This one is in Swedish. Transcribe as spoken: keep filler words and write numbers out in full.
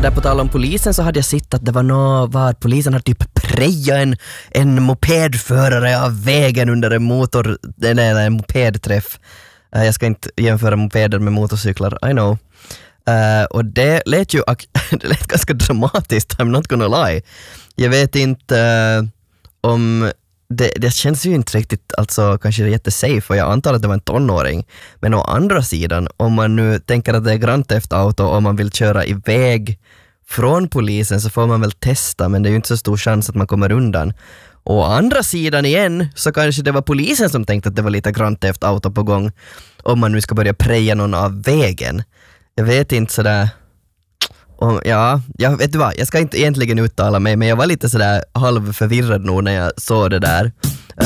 där på tal om polisen så hade jag sett att det var något, vad polisen hade typ prejat en, en mopedförare av vägen under en motor, eller en mopedträff. Uh, jag ska inte jämföra mopeder med motorcyklar, I know. Uh, och det lät ju det lät ganska dramatiskt, I'm not gonna lie. Jag vet inte uh, om det, det känns ju inte riktigt, alltså kanske det är jättesafe, och jag antar att det var en tonåring. Men å andra sidan, om man nu tänker att det är Grand Theft Auto och man vill köra iväg från polisen, så får man väl testa, men det är ju inte så stor chans att man kommer undan. Och å andra sidan igen, så kanske det var polisen som tänkte att det var lite Grand Theft Auto på gång, om man nu ska börja preja någon av vägen. Jag vet inte sådär. Och ja, jag vet du vad, jag ska inte egentligen uttala mig, men jag var lite sådär halv förvirrad nog när jag såg det där.